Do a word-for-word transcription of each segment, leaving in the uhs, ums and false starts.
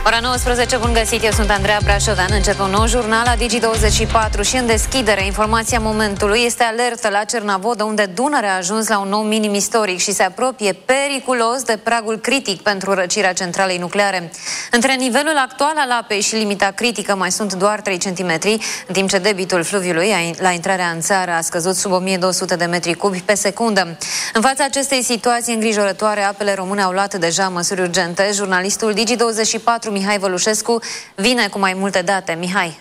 Ora nouăsprezece, bun găsit, eu sunt Andreea Brașovean. Începe un nou jurnal la Digi douăzeci și patru și în deschidere, informația momentului este alertă la Cernavodă, unde Dunărea a ajuns la un nou minim istoric și se apropie periculos de pragul critic pentru răcirea centralei nucleare. Între nivelul actual al apei și limita critică mai sunt doar trei centimetri, în timp ce debitul fluviului la intrarea în țară a scăzut sub o mie două sute de metri cubi pe secundă. În fața acestei situații îngrijorătoare, apele române au luat deja măsuri urgente. Jurnalistul Digi douăzeci și patru Mihai Vălușescu vine cu mai multe date. Mihai.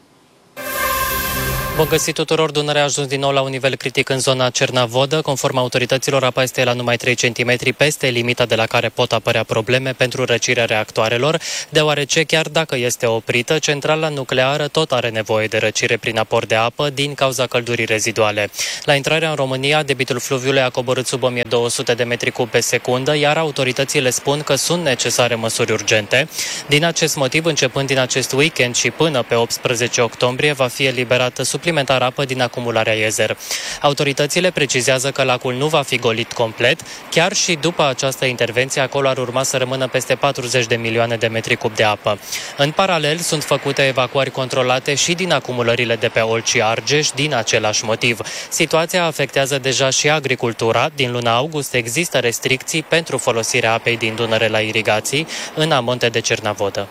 Bun găsit tuturor, Dunărea a ajuns din nou la un nivel critic în zona Cernavodă. Conform autorităților, apa este la numai trei centimetri peste limita de la care pot apărea probleme pentru răcirea reactoarelor, deoarece chiar dacă este oprită, centrala nucleară tot are nevoie de răcire prin aport de apă din cauza căldurii reziduale. La intrarea în România, debitul fluviului a coborât sub o mie două sute de metri cub pe secundă, iar autoritățile spun că sunt necesare măsuri urgente. Din acest motiv, începând din acest weekend și până pe optsprezece octombrie, va fi eliberată suplimentar apă din acumularea Iezer. Autoritățile precizează că lacul nu va fi golit complet, chiar și după această intervenție acolo ar urma să rămână peste patruzeci de milioane de metri cub de apă. În paralel, sunt făcute evacuări controlate și din acumulările de pe Olt și Argeș din același motiv. Situația afectează deja și agricultura. Din luna august există restricții pentru folosirea apei din Dunăre la irigații în amonte de Cernavodă.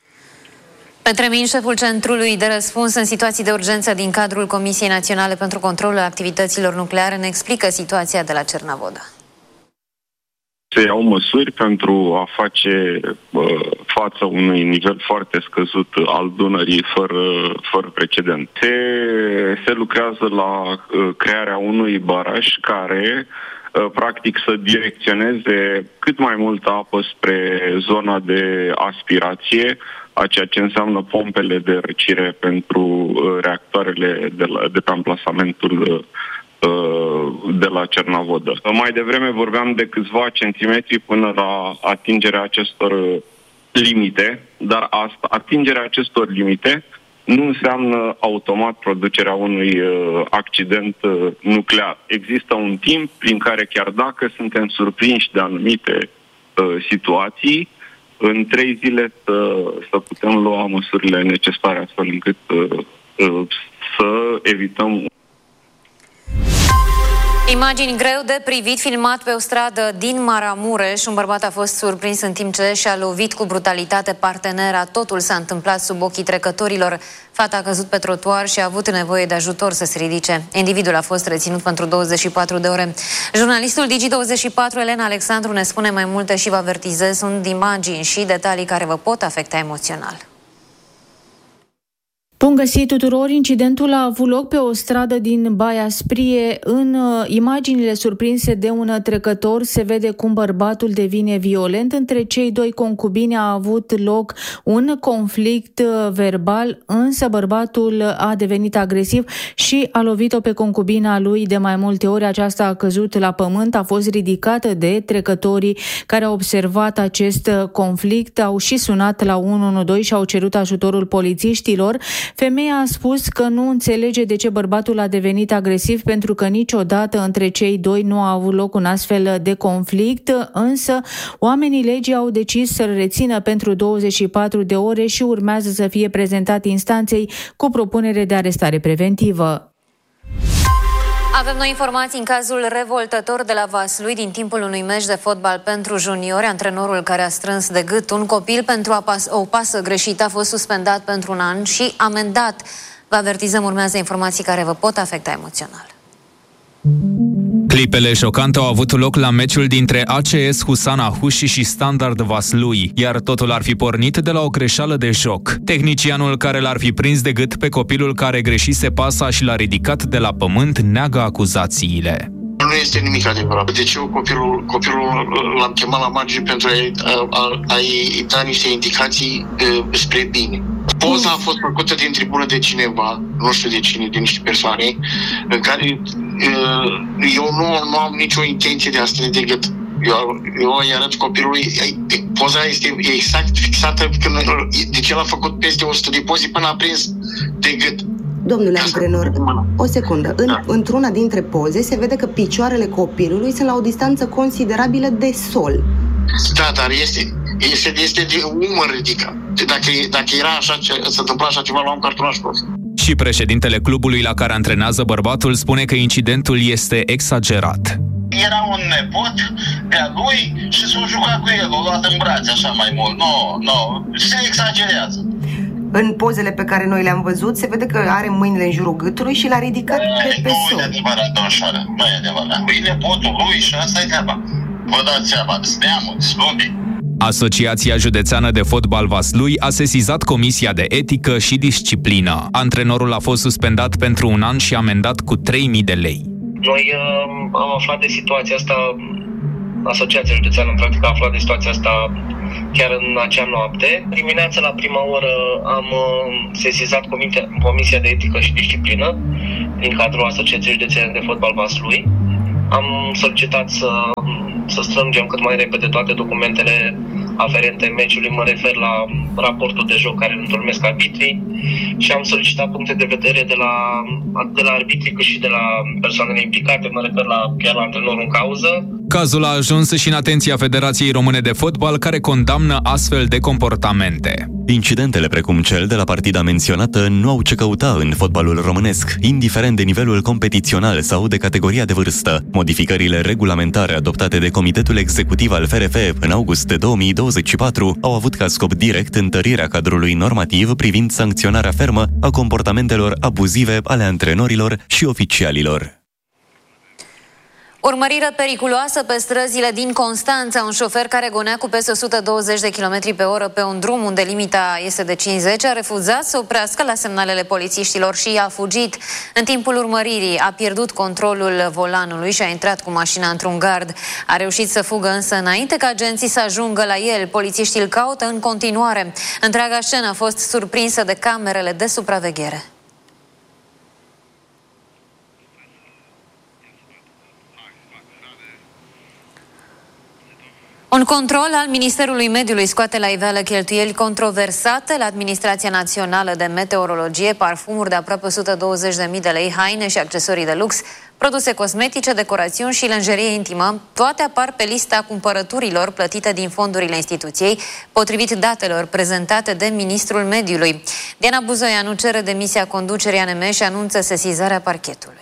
Petre Min, șeful Centrului de Răspuns în situații de urgență din cadrul Comisiei Naționale pentru Controlul Activităților Nucleare, ne explică situația de la Cernavodă. Se iau măsuri pentru a face uh, față unui nivel foarte scăzut al Dunării fără, fără precedent. Se, se lucrează la uh, crearea unui baraj care uh, practic să direcționeze cât mai multă apă spre zona de aspirație, a ceea ce înseamnă pompele de răcire pentru uh, reactoarele de, la, de pe amplasamentul uh, de la Cernavodă. Mai devreme vorbeam de câțiva centimetri până la atingerea acestor limite, dar asta, atingerea acestor limite nu înseamnă automat producerea unui uh, accident uh, nuclear. Există un timp prin care, chiar dacă suntem surprinși de anumite uh, situații, în trei zile să, să putem lua măsurile necesare astfel încât uh, uh, să evităm. Imagini greu de privit, filmat pe o stradă din Maramureș. Un bărbat a fost surprins în timp ce și-a lovit cu brutalitate partenera. Totul s-a întâmplat sub ochii trecătorilor. Fata a căzut pe trotuar și a avut nevoie de ajutor să se ridice. Individul a fost reținut pentru douăzeci și patru de ore. Jurnalistul Digi douăzeci și patru, Elena Alexandru, ne spune mai multe și vă avertizez. Sunt imagini și detalii care vă pot afecta emoțional. Bun găsit tuturor! Incidentul a avut loc pe o stradă din Baia Sprie. În uh, imaginile surprinse de un trecător se vede cum bărbatul devine violent. Între cei doi concubini a avut loc un conflict uh, verbal, însă bărbatul a devenit agresiv și a lovit-o pe concubina lui de mai multe ori. Aceasta a căzut la pământ, a fost ridicată de trecătorii care au observat acest conflict, au și sunat la unu unu doi și au cerut ajutorul polițiștilor. Femeia a spus că nu înțelege de ce bărbatul a devenit agresiv, pentru că niciodată între cei doi nu a avut loc un astfel de conflict, însă oamenii legii au decis să-l rețină pentru douăzeci și patru de ore și urmează să fie prezentat instanței cu propunere de arestare preventivă. Avem noi informații în cazul revoltător de la Vaslui din timpul unui meci de fotbal pentru juniori. Antrenorul care a strâns de gât un copil pentru a pas- o pasă greșită a fost suspendat pentru un an și amendat. Vă avertizăm, urmează informații care vă pot afecta emoțional. Clipele șocante au avut loc la meciul dintre A C S Husana Huși și Standard Vaslui, iar totul ar fi pornit de la o greșeală de joc. Tehnicianul care l-ar fi prins de gât pe copilul care greșise pasa și l-a ridicat de la pământ neagă acuzațiile. Nu este nimic adevărat. Deci eu copilul, copilul l-am chemat la margine pentru a-i, a, a-i da niște indicații uh, spre bine. Poza a fost făcută din tribună de cineva, nu știu de cine, de niște persoane, în care uh, eu nu, nu am nicio intenție de a strânge de gât. Eu, eu îi arăt copilului, poza este exact fixată, când, deci el a făcut peste o sută de poze până a prins de gât. Domnule antrenor, o secundă. În, da. Într-una dintre poze se vede că picioarele copilului sunt la o distanță considerabilă de sol. Da, dar este, Este, este de umăr ridicat. Dacă, dacă era așa, se întâmpla așa ceva, luam cartonașul ăsta. Și președintele clubului la care antrenează bărbatul spune că incidentul este exagerat. Era un nepot de-a lui și s-a jucat cu el, l-a luat în brațe așa mai mult. Nu, no, nu, no, se exagerează. În pozele pe care noi le-am văzut, se vede că are mâinile în jurul gâtului și l-a ridicat de pe sol. Nu e adevărat, domnișoară, nu e adevărat. E nepotul lui și asta e treaba. Vă dați seama, steamul, slumbii. Asociația Județeană de Fotbal Vaslui a sesizat Comisia de Etică și Disciplină. Antrenorul a fost suspendat pentru un an și amendat cu trei mii de lei. Noi uh, am aflat de situația asta, Asociația Județeană, practic, a aflat de situația asta chiar în acea noapte. Dimineața, la prima oră, am uh, sesizat Comisia, Comisia de Etică și Disciplină din cadrul Asociației Județeane de Fotbal Vaslui. Am solicitat să, să strângem cât mai repede toate documentele aferente meciului, mă refer la raportul de joc care îl întocmesc arbitrii, și am solicitat puncte de vedere de la, de la arbitrii cât și de la persoanele implicate, mă refer la, chiar la antrenorul în cauză. Cazul a ajuns și în atenția Federației Române de Fotbal, care condamnă astfel de comportamente. Incidentele precum cel de la partida menționată nu au ce căuta în fotbalul românesc, indiferent de nivelul competițional sau de categoria de vârstă. Modificările regulamentare adoptate de Comitetul Executiv al F R F în august două mii douăzeci și patru au avut ca scop direct întărirea cadrului normativ privind sancționarea fermă a comportamentelor abuzive ale antrenorilor și oficialilor. Urmărire periculoasă pe străzile din Constanța. Un șofer care gonea cu peste o sută douăzeci de kilometri pe oră pe un drum unde limita este de cincizeci a refuzat să oprească la semnalele polițiștilor și a fugit. În timpul urmăririi a pierdut controlul volanului și a intrat cu mașina într-un gard. A reușit să fugă însă înainte ca agenții să ajungă la el. Polițiștii îl caută în continuare. Întreaga scenă a fost surprinsă de camerele de supraveghere. Un control al Ministerului Mediului scoate la iveală cheltuieli controversate la Administrația Națională de Meteorologie, parfumuri de aproape o sută douăzeci de mii de lei, haine și accesorii de lux, produse cosmetice, decorațiuni și lenjerie intimă. Toate apar pe lista cumpărăturilor plătite din fondurile instituției, potrivit datelor prezentate de Ministrul Mediului. Diana Buzoianu cere demisia conducerii A N M și anunță sesizarea parchetului.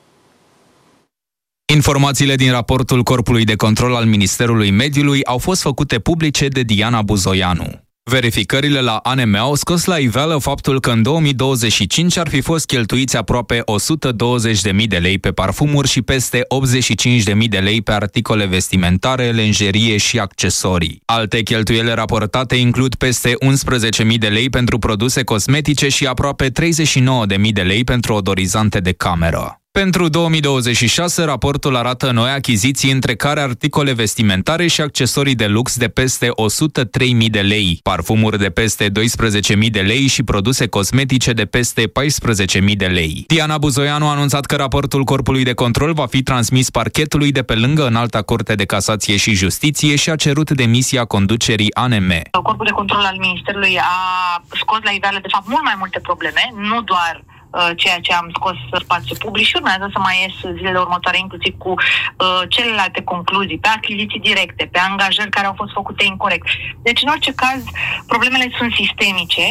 Informațiile din raportul Corpului de Control al Ministerului Mediului au fost făcute publice de Diana Buzoianu. Verificările la A N M au scos la iveală faptul că în două mii douăzeci și cinci ar fi fost cheltuiți aproape o sută douăzeci de mii de lei pe parfumuri și peste optzeci și cinci de mii de lei pe articole vestimentare, lenjerie și accesorii. Alte cheltuieli raportate includ peste unsprezece mii de lei pentru produse cosmetice și aproape treizeci și nouă de mii de lei pentru odorizante de cameră. Pentru două mii douăzeci și șase, raportul arată noi achiziții, între care articole vestimentare și accesorii de lux de peste o sută trei mii de lei, parfumuri de peste doisprezece mii de lei și produse cosmetice de peste paisprezece mii de lei. Diana Buzoianu a anunțat că raportul Corpului de Control va fi transmis parchetului de pe lângă Înalta Curte de Casație și Justiție și a cerut demisia conducerii A N M. Corpul de Control al Ministerului a scos la iveală, de fapt, mult mai multe probleme, nu doar ceea ce am scos în spațiu public și urmează să mai ies zilele următoare, inclusiv cu uh, celelalte concluzii, pe achiziții directe, pe angajări care au fost făcute incorect. Deci, în orice caz, problemele sunt sistemice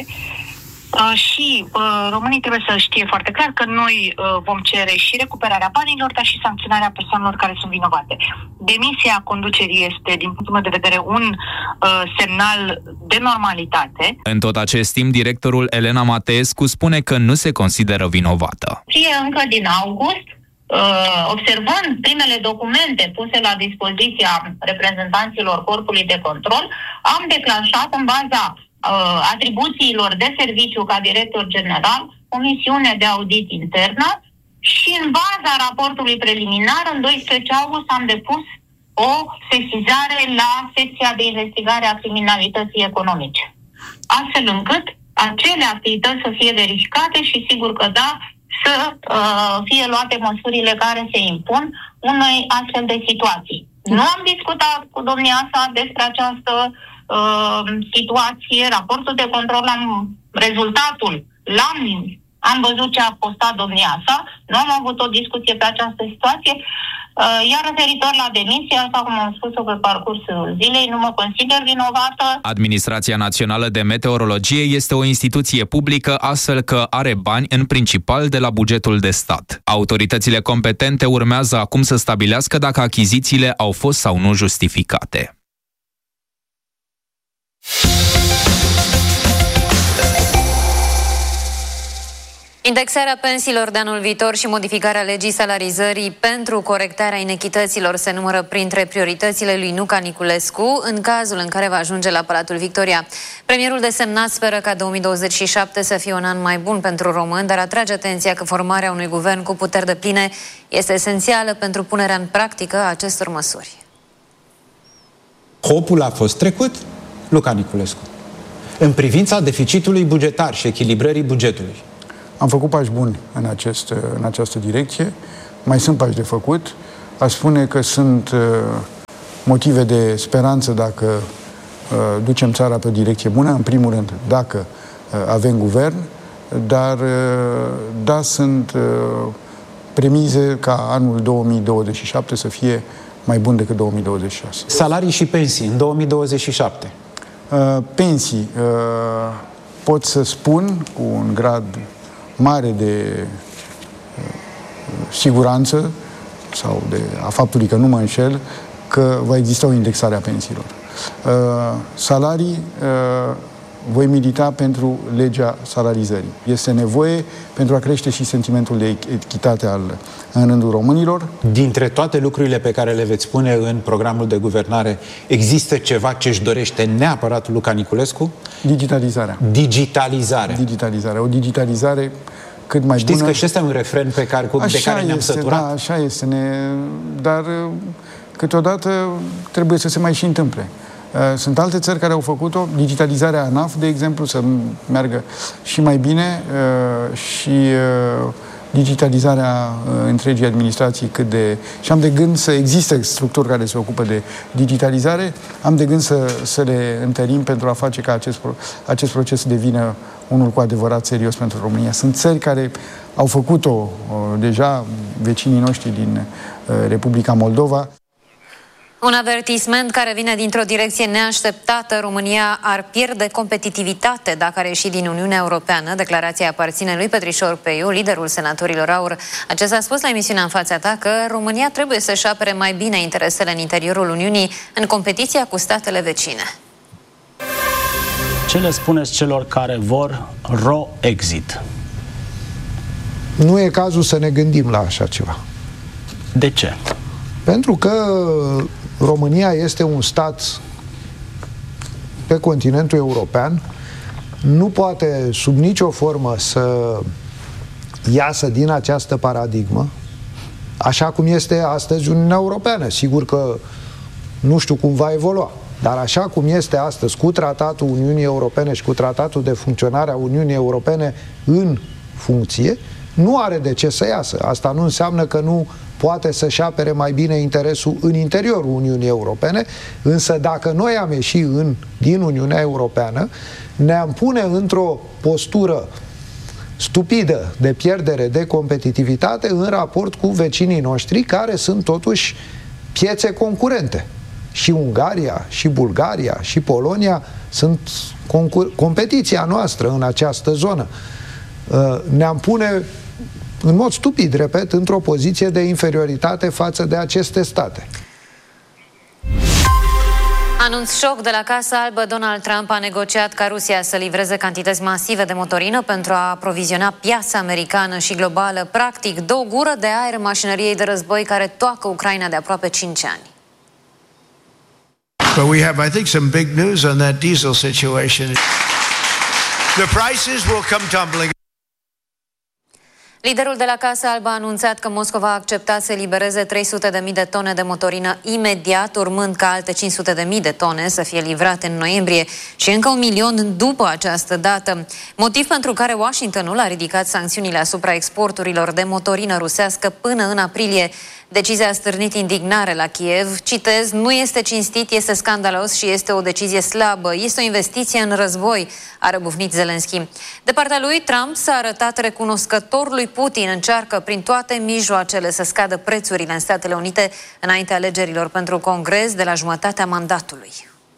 uh, și uh, românii trebuie să știe foarte clar că noi uh, vom cere și recuperarea banilor, dar și sancționarea persoanelor care sunt vinovate. Demisia conducerii este, din punctul meu de vedere, un uh, semnal de normalitate. În tot acest timp, directorul Elena Mateescu spune că nu se consideră vinovată. Fie încă din august, uh, observând primele documente puse la dispoziția reprezentanților Corpului de Control, am declanșat în baza uh, atribuțiilor de serviciu ca director general o misiune de audit internă și în baza raportului preliminar, în doisprezece august, am depus o sesizare la secția de investigare a criminalității economice, astfel încât acele activități să fie verificate și sigur că da, să uh, fie luate măsurile care se impun unei astfel de situații. Nu am discutat cu domnia sa despre această uh, situație, raportul de control, am rezultatul, l-am Am văzut ce a postat domnia sa, nu am avut o discuție pe această situație. Iar referitor la demisie, așa cum am spus-o pe parcursul zilei, nu mă consider vinovată. Administrația Națională de Meteorologie este o instituție publică, astfel că are bani în principal de la bugetul de stat. Autoritățile competente urmează acum să stabilească dacă achizițiile au fost sau nu justificate. Indexarea pensiilor de anul viitor și modificarea legii salarizării pentru corectarea inechităților se numără printre prioritățile lui Nuca Niculescu în cazul în care va ajunge la Palatul Victoria. Premierul desemnat speră ca două mii douăzeci și șapte să fie un an mai bun pentru români, dar atrage atenția că formarea unui guvern cu puteri depline este esențială pentru punerea în practică a acestor măsuri. Hopul a fost trecut, Luca Niculescu, în privința deficitului bugetar și echilibrării bugetului. Am făcut pași buni în, acest, în această direcție, mai sunt pași de făcut. Aș spune că sunt uh, motive de speranță dacă uh, ducem țara pe o direcție bună, în primul rând dacă uh, avem guvern, dar uh, da, sunt uh, premize ca anul două mii douăzeci și șapte să fie mai bun decât două mii douăzeci și șase. Salarii și pensii în două mii douăzeci și șapte? Uh, pensii, uh, pot să spun cu un grad mare de uh, siguranță sau de a faptului că nu mă înșel, că va exista o indexare a pensiilor. Uh, salarii, uh, voi milita pentru legea salarizării. Este nevoie pentru a crește și sentimentul de echitate al, în rândul românilor. Dintre toate lucrurile pe care le veți spune în programul de guvernare, există ceva ce își dorește neapărat Luca Niculescu? Digitalizarea. Digitalizarea. Digitalizarea. O digitalizare cât mai Știți bună. că și ăsta e un refren pe care, cu, de care ne-am este, săturat? Da, așa este. Ne, dar câteodată trebuie să se mai și întâmple. Sunt alte țări care au făcut-o, digitalizarea ANAF, de exemplu, să meargă și mai bine și digitalizarea întregii administrații cât de... Și am de gând să existe structuri care se ocupă de digitalizare, am de gând să, să le întărim pentru a face ca acest, acest proces să devină unul cu adevărat serios pentru România. Sunt țări care au făcut-o deja, vecinii noștri din Republica Moldova. Un avertisment care vine dintr-o direcție neașteptată. România ar pierde competitivitate dacă ar ieși din Uniunea Europeană. Declarația aparține lui Petrișor Peiu, liderul senatorilor AUR. Acesta a spus la emisiunea În fața ta că România trebuie să-și apere mai bine interesele în interiorul Uniunii în competiția cu statele vecine. Ce le spuneți celor care vor ro-exit? Nu e cazul să ne gândim la așa ceva. De ce? Pentru că România este un stat pe continentul european, nu poate sub nicio formă să iasă din această paradigmă, așa cum este astăzi Uniunea Europeană. Sigur că nu știu cum va evolua, dar așa cum este astăzi, cu tratatul Uniunii Europene și cu tratatul de funcționare a Uniunii Europene în funcție, nu are de ce să iasă. Asta nu înseamnă că nu poate să-și apere mai bine interesul în interiorul Uniunii Europene, însă dacă noi am ieșit în, din Uniunea Europeană, ne-am pune într-o postură stupidă de pierdere de competitivitate în raport cu vecinii noștri, care sunt totuși piețe concurente. Și Ungaria, și Bulgaria, și Polonia sunt competiția noastră în această zonă. Ne-am pune în mod stupid, repet, într-o poziție de inferioritate față de aceste state. Anunț șoc de la Casa Albă. Donald Trump a negociat ca Rusia să livreze cantități masive de motorină pentru a aproviziona piața americană și globală. Practic, dă o gură de aer mașinăriei de război care toacă Ucraina de aproape cinci ani. But we have, I think, some big news on that diesel situation. The prices will come tumbling. Liderul de la Casa Albă a anunțat că Moscova a acceptat să elibereze trei sute de mii de tone de motorină imediat, urmând ca alte cinci sute de mii de tone să fie livrate în noiembrie și încă un milion după această dată. Motiv pentru care Washingtonul a ridicat sancțiunile asupra exporturilor de motorină rusească până în aprilie. Decizia a stârnit indignare la Kiev. Citez, nu este cinstit, este scandalos și este o decizie slabă. Este o investiție în război, a răbufnit Zelensky. De partea lui, Trump s-a arătat recunoscător lui Putin. Încearcă prin toate mijloacele să scadă prețurile în Statele Unite înaintea alegerilor pentru Congres de la jumătatea mandatului.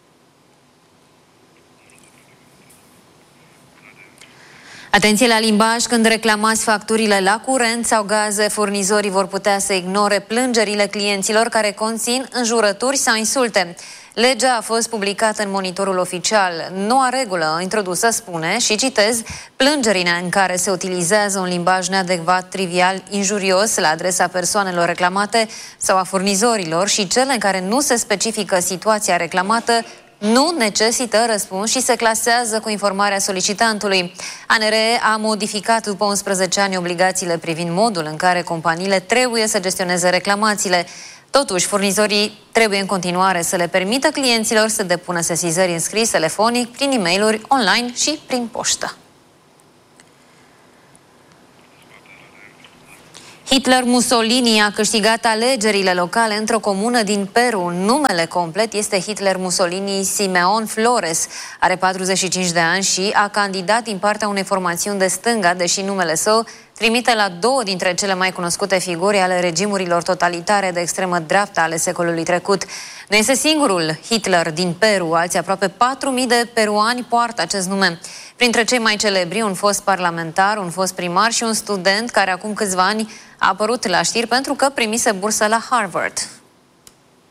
Atenție la limbaj, când reclamați facturile la curent sau gaze, furnizorii vor putea să ignore plângerile clienților care conțin înjurături sau insulte. Legea a fost publicată în Monitorul Oficial. Noua regulă introdusă spune, și citez, plângerile în care se utilizează un limbaj neadecvat, trivial, injurios la adresa persoanelor reclamate sau a furnizorilor și cele în care nu se specifică situația reclamată nu necesită răspuns și se clasează cu informarea solicitantului. A N R E a modificat după unsprezece ani obligațiile privind modul în care companiile trebuie să gestioneze reclamațiile. Totuși, furnizorii trebuie în continuare să le permită clienților să depună sesizări în scris, telefonic, prin e-mail-uri, online și prin poștă. Hitler Mussolini a câștigat alegerile locale într-o comună din Peru. Numele complet este Hitler Mussolini Simeon Flores. Are patruzeci și cinci de ani și a candidat din partea unei formațiuni de stânga, deși numele său trimite la două dintre cele mai cunoscute figuri ale regimurilor totalitare de extremă dreaptă ale secolului trecut. Nu este singurul Hitler din Peru, alții aproape patru mii de peruani poartă acest nume. Printre cei mai celebri, un fost parlamentar, un fost primar și un student care acum câțiva ani a apărut la știri pentru că primise bursă la Harvard.